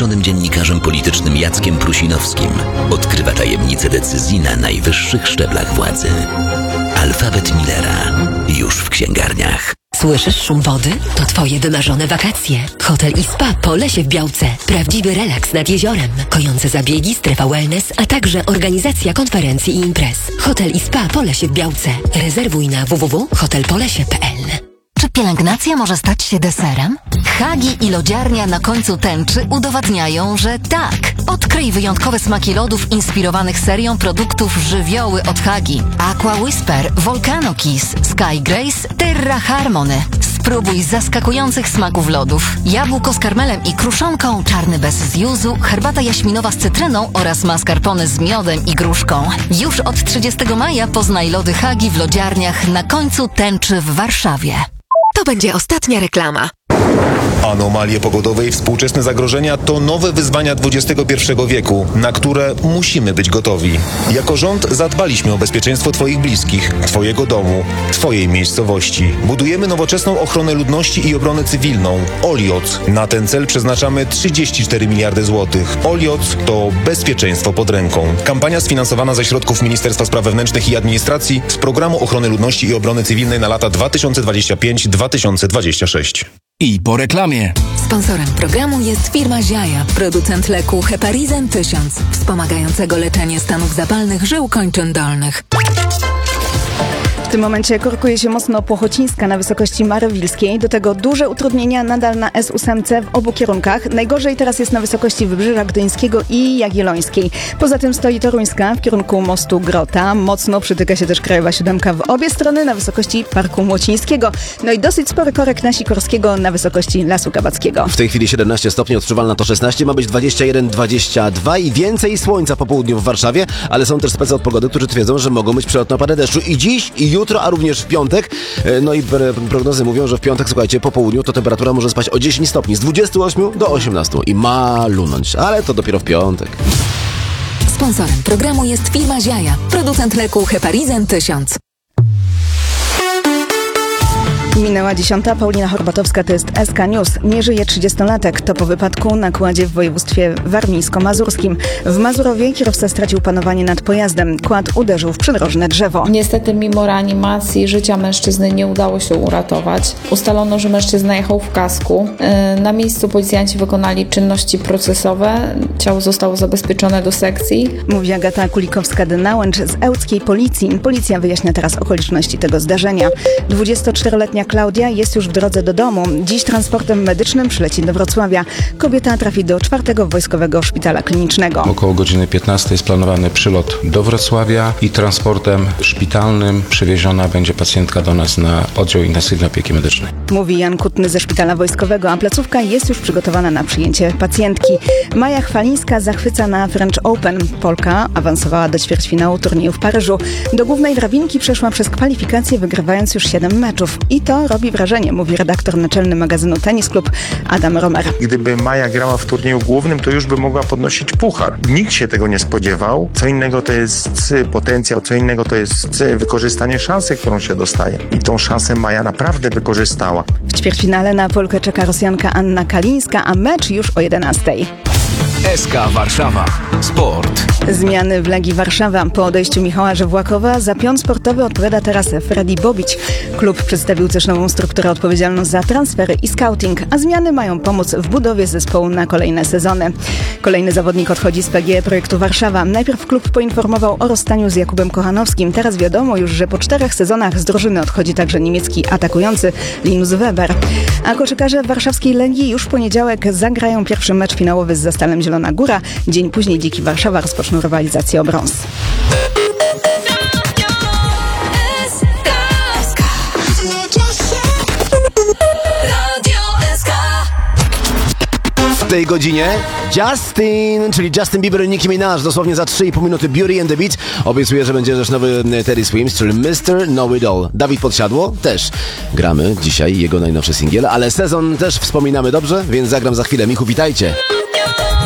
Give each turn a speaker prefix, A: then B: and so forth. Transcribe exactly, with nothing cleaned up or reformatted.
A: doświadczonym dziennikarzem politycznym Jackiem Prusinowskim odkrywa tajemnice decyzji na najwyższych szczeblach władzy. Alfabet Millera już w księgarniach.
B: Słyszysz szum wody? To twoje wymarzone wakacje. Hotel i spa po Lesie w Białce. Prawdziwy relaks nad jeziorem. Kojące zabiegi, strefa wellness, a także organizacja konferencji i imprez. Hotel i spa po Lesie w Białce. Rezerwuj na w w w kropka hotel polesie kropka p l.
C: Czy pielęgnacja może stać się deserem? Hagi i lodziarnia na końcu tęczy udowadniają, że tak. Odkryj wyjątkowe smaki lodów inspirowanych serią produktów żywioły od Hagi. Aqua Whisper, Volcano Kiss, Sky Grace, Terra Harmony. Spróbuj zaskakujących smaków lodów. Jabłko z karmelem i kruszonką, czarny bez z yuzu, herbata jaśminowa z cytryną oraz mascarpone z miodem i gruszką. Już od trzydziestego maja poznaj lody Hagi w lodziarniach na końcu tęczy w Warszawie.
B: To będzie ostatnia reklama.
D: Anomalie pogodowe i współczesne zagrożenia to nowe wyzwania dwudziestego pierwszego wieku, na które musimy być gotowi. Jako rząd zadbaliśmy o bezpieczeństwo Twoich bliskich, Twojego domu, Twojej miejscowości. Budujemy nowoczesną ochronę ludności i obronę cywilną. Olioc. Na ten cel przeznaczamy trzydzieści cztery miliardy złotych. Olioc to bezpieczeństwo pod ręką. Kampania sfinansowana ze środków Ministerstwa Spraw Wewnętrznych i Administracji z Programu Ochrony Ludności i Obrony Cywilnej na lata dwa tysiące dwudziesty piąty do dwa tysiące dwudziestego szóstego.
E: I po reklamie.
B: Sponsorem programu jest firma Ziaja, producent leku Heparizan tysiąc, wspomagającego leczenie stanów zapalnych żył kończyn dolnych.
F: W tym momencie korkuje się mocno Płochocińska na wysokości Marowilskiej. Do tego duże utrudnienia nadal na S osiem w obu kierunkach. Najgorzej teraz jest na wysokości Wybrzeża Gdyńskiego i Jagiellońskiej. Poza tym stoi Toruńska w kierunku mostu Grota. Mocno przytyka się też Krajowa Siódemka w obie strony na wysokości Parku Młocińskiego. No i dosyć spory korek na Sikorskiego na wysokości Lasu Kabackiego.
G: W tej chwili siedemnaście stopni, odczuwalna to szesnaście, ma być dwadzieścia jeden dwadzieścia dwa i więcej słońca po południu w Warszawie, ale są też specy od pogody, którzy twierdzą, że mogą być przelotne opady deszczu i dziś, i jutro, a również w piątek. No i prognozy mówią, że w piątek, słuchajcie, po południu to temperatura może spaść o dziesięć stopni, z dwudziestu ośmiu do osiemnastu i ma lunąć, ale to dopiero w piątek.
B: Sponsorem programu jest firma Ziaja, producent leku Heparizan tysiąc.
F: Minęła dziesiąta. Paulina Horbatowska, to jest S K News. Nie żyje trzydziestolatek. To po wypadku na kładzie w województwie warmińsko-mazurskim. W Mazurowie kierowca stracił panowanie nad pojazdem. Kład uderzył w przydrożne drzewo.
H: Niestety mimo reanimacji życia mężczyzny nie udało się uratować. Ustalono, że mężczyzna jechał w kasku. Na miejscu policjanci wykonali czynności procesowe. Ciało zostało zabezpieczone do sekcji.
F: Mówi Agata Kulikowska-Dynałęcz z ełckiej policji. Policja wyjaśnia teraz okoliczności tego zdarzenia. dwudziestoczteroletnia Klaudia jest już w drodze do domu. Dziś transportem medycznym przyleci do Wrocławia. Kobieta trafi do czwartego Wojskowego Szpitala Klinicznego.
I: Około godziny piętnastej jest planowany przylot do Wrocławia i transportem szpitalnym przewieziona będzie pacjentka do nas na oddział intensywnej opieki medycznej.
F: Mówi Jan Kutny ze Szpitala Wojskowego, a placówka jest już przygotowana na przyjęcie pacjentki. Maja Chwalińska zachwyca na French Open. Polka awansowała do ćwierćfinału turnieju w Paryżu. Do głównej drabinki przeszła przez kwalifikacje, wygrywając już siedem meczów. I to robi wrażenie, mówi redaktor naczelny magazynu Tenis Club Adam Romer.
J: Gdyby Maja grała w turnieju głównym, to już by mogła podnosić puchar. Nikt się tego nie spodziewał. Co innego to jest potencjał, co innego to jest wykorzystanie szansy, którą się dostaje. I tą szansę Maja naprawdę wykorzystała.
F: W ćwierćfinale na Polkę czeka Rosjanka Anna Kalińska, a mecz już o jedenastej.
E: S K Warszawa. Sport.
F: Zmiany w Legii Warszawa. Po odejściu Michała Żewłakowa za pion sportowy odpowiada teraz Freddy Bobić. Klub przedstawił też nową strukturę odpowiedzialną za transfery i scouting, a zmiany mają pomóc w budowie zespołu na kolejne sezony. Kolejny zawodnik odchodzi z P G E Projektu Warszawa. Najpierw klub poinformował o rozstaniu z Jakubem Kochanowskim. Teraz wiadomo już, że po czterech sezonach z drużyny odchodzi także niemiecki atakujący Linus Weber. A koszykarze warszawskiej Legii już w poniedziałek zagrają pierwszy mecz finałowy z Zastalem Zielona Góra. Dzień później Dziki Warszawa rozpoczną rywalizację o brąz.
G: W tej godzinie Justin, czyli Justin Bieber i Nicki Minaj, dosłownie za trzy i pół minuty Beauty and the Beat. Obiecuję, że będzie też nowy Teddy Swims, czyli mister Know It All. Dawid Podsiadło też. Gramy dzisiaj jego najnowszy singiel, ale sezon też wspominamy dobrze, więc zagram za chwilę. Michu, witajcie.